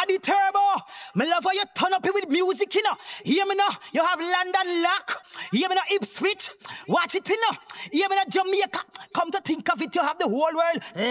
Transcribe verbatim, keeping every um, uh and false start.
the turbo. Me love how you turn up here with music, you know. Hear me now? You have London Lock. Hear me now? Ipswich. Watch it, you know. Hear me now? Jamaica. Come to think of it, you have the whole world